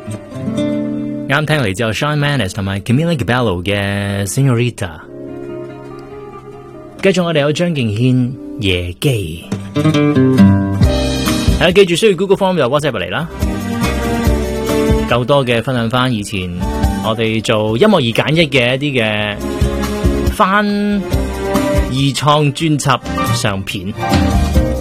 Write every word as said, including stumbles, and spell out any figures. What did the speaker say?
啱聽嚟之後 Shawn Mendes 同埋 Camila Cabello 嘅 Senorita。繼續我哋有張敬軒夜機。係啦，記住需要 Google Form 就 WhatsApp 嚟啦。夠多嘅分享翻以前我哋做音樂二揀一嘅一啲嘅翻二創專輯相片。